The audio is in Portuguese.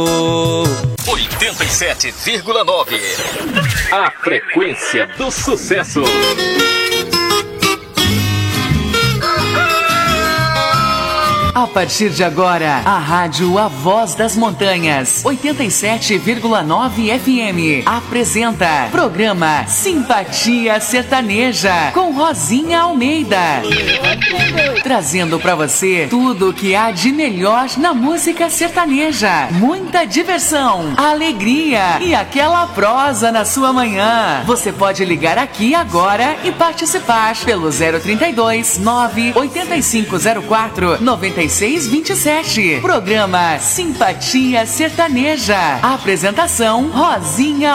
87,9. A frequência do sucesso. A partir de agora, a rádio A Voz das Montanhas, 87,9 FM, apresenta programa Simpatia Sertaneja, com Rosinha Almeida. Trazendo pra você tudo o que há de melhor na música sertaneja. Muita diversão, alegria e aquela prosa na sua manhã. Você pode ligar aqui agora e participar pelo 032 98504 9627. Programa Simpatia Sertaneja. Apresentação Rosinha